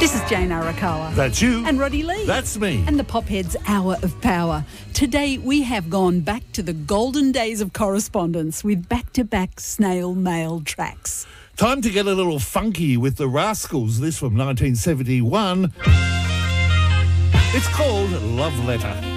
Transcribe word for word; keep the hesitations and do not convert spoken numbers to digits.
This is Jane Arakawa. That's you. And Roddy Lee. That's me. And the Popheads Hour of Power. Today we have gone back to the golden days of correspondence with back-to-back snail mail tracks. Time to get a little funky with the Rascals. This from nineteen seventy-one. It's called Love Letter.